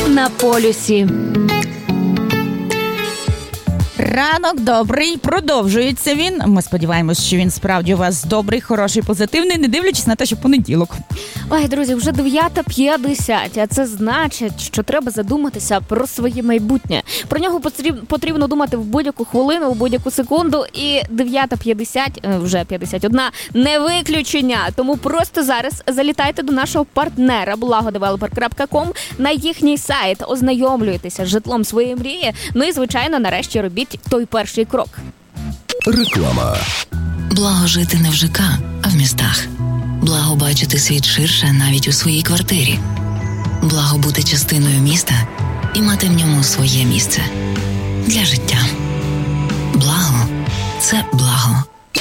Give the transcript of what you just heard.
на полюсі. Ранок добрий, продовжується він. Ми сподіваємось, що він справді у вас добрий, хороший, позитивний, не дивлячись на те, що понеділок. Ой, друзі, вже 9:50, а це значить, що треба задуматися про своє майбутнє. Про нього потрібно думати в будь-яку хвилину, в будь-яку секунду, і 9:50, вже 51, не виключення. Тому просто зараз залітайте до нашого партнера blagodeveloper.com на їхній сайт, ознайомлюйтеся з житлом своєї мрії, ну і, звичайно, нарешті робіть той перший крок. Реклама. Благо жити не в ЖК, а в містах. Благо бачити світ ширше навіть у своїй квартирі. Благо бути частиною міста і мати в ньому своє місце. Для життя. Благо – це благо.